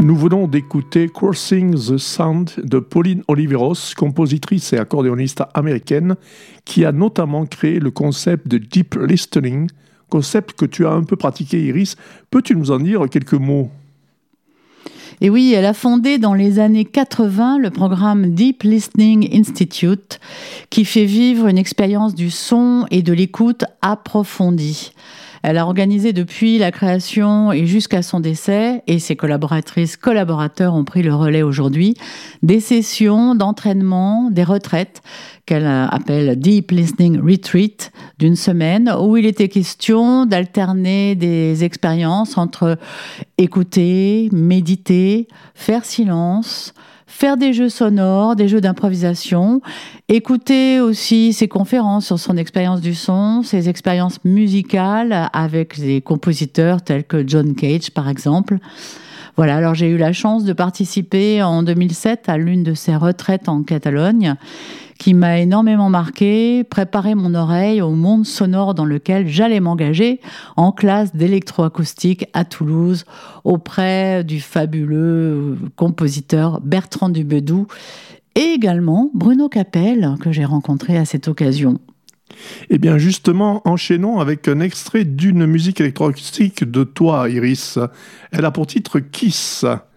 Nous venons d'écouter Crossing the Sound de Pauline Oliveros, compositrice et accordéoniste américaine, qui a notamment créé le concept de deep listening, concept que tu as un peu pratiqué, Iris. Peux-tu nous en dire quelques mots ? Et oui, elle a fondé dans les années 80 le programme Deep Listening Institute, qui fait vivre une expérience du son et de l'écoute approfondie. Elle a organisé depuis la création et jusqu'à son décès, et ses collaborateurs ont pris le relais aujourd'hui, des sessions d'entraînement, des retraites qu'elle appelle Deep Listening Retreat d'une semaine, où il était question d'alterner des expériences entre écouter, méditer, faire silence, faire des jeux sonores, des jeux d'improvisation, écouter aussi ses conférences sur son expérience du son, ses expériences musicales avec des compositeurs tels que John Cage, par exemple. Voilà, alors j'ai eu la chance de participer en 2007 à l'une de ces retraites en Catalogne, qui m'a énormément marqué, préparé mon oreille au monde sonore dans lequel j'allais m'engager en classe d'électroacoustique à Toulouse, auprès du fabuleux compositeur Bertrand Dubedou et également Bruno Capel, que j'ai rencontré à cette occasion. Eh bien justement, enchaînons avec un extrait d'une musique électroacoustique de toi, Iris. Elle a pour titre Kiss.